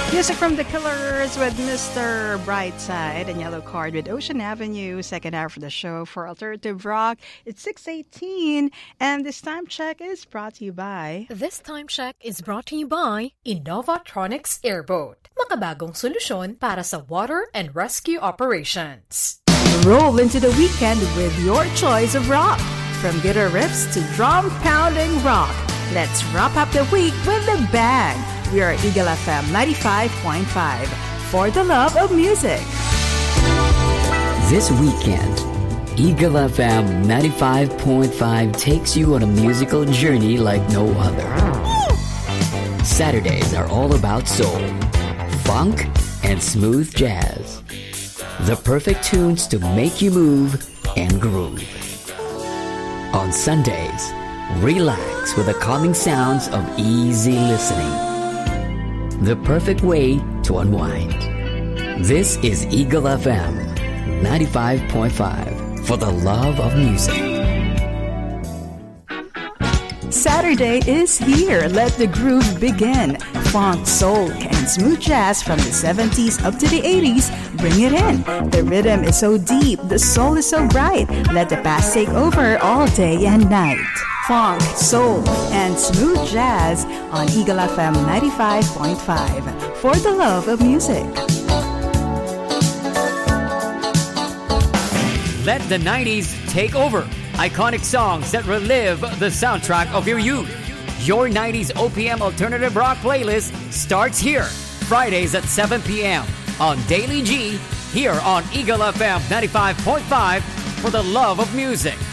Music from The Killers with Mr. Brightside and Yellow Card with Ocean Avenue. Second hour for the show for Alternative Rock. It's 6:18 and this time check is brought to you by... This time check is brought to you by Innovatronics Airboat. Makabagong solusyon para sa water and rescue operations. Roll into the weekend with your choice of rock. From guitar riffs to drum-pounding rock. Let's wrap up the week with a bang. We are Eagle FM 95.5 for the love of music. This weekend, Eagle FM 95.5 takes you on a musical journey like no other. Saturdays are all about soul, funk, and smooth jazz. The perfect tunes to make you move and groove. On Sundays, relax with the calming sounds of easy listening. The perfect way to unwind. This is Eagle FM 95.5 for the love of music. Saturday is here. Let the groove begin. Funk, soul, and smooth jazz from the 70s up to the 80s. Bring it in. The rhythm is so deep. The soul is so bright. Let the past take over all day and night. Funk, soul, and smooth jazz on Eagle FM 95.5 for the love of music. Let the 90s take over. Iconic songs that relive the soundtrack of your youth. Your 90s OPM Alternative Rock playlist starts here. Fridays at 7 p.m. on Daily G, here on Eagle FM 95.5 for the love of music.